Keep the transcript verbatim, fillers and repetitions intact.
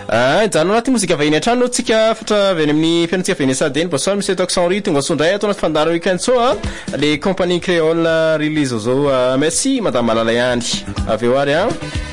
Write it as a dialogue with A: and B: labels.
A: Ah, jano anaty mozika vahiny atrano tsika fatra avy amin'ny fianaretsika vahiny Sadeny Bosol misy eto accent ry tonga sondray ato anaty fandara week-end soa les compagnie créole release zao. Merci madame Malalay Andy. Aveo ary hein.